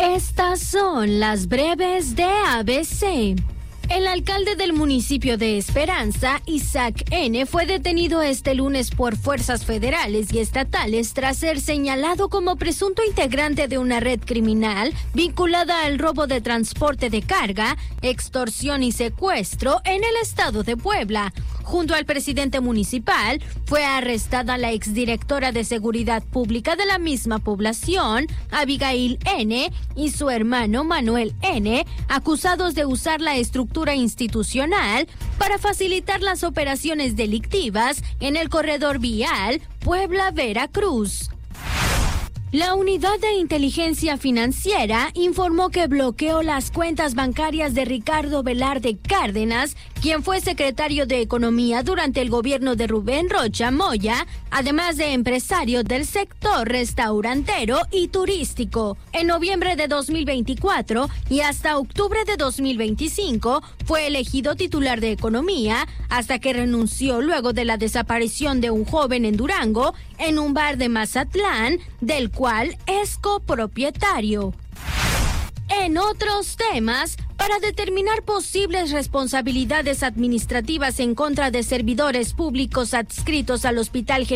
Estas son las breves de ABC. El alcalde del municipio de Esperanza, Isaac N., fue detenido este lunes por fuerzas federales y estatales tras ser señalado como presunto integrante de una red criminal vinculada al robo de transporte de carga, extorsión y secuestro en el estado de Puebla. Junto al presidente municipal, fue arrestada la exdirectora de Seguridad Pública de la misma población, Abigail N., y su hermano Manuel N., acusados de usar la estructura institucional para facilitar las operaciones delictivas en el corredor vial Puebla-Veracruz. La Unidad de Inteligencia Financiera informó que bloqueó las cuentas bancarias de Ricardo Velarde Cárdenas, quien fue secretario de Economía durante el gobierno de Rubén Rocha Moya, además de empresario del sector restaurantero y turístico. En noviembre de 2024 y hasta octubre de 2025 fue elegido titular de Economía hasta que renunció luego de la desaparición de un joven en Durango en un bar de Mazatlán, del cual es copropietario. En otros temas, para determinar posibles responsabilidades administrativas en contra de servidores públicos adscritos al Hospital